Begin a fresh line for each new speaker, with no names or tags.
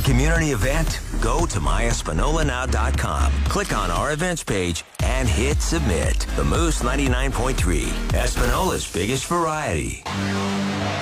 community event? Go to myespinolanow.com. Click on our events page and hit submit. The Moose 99.3, Espinola's biggest variety.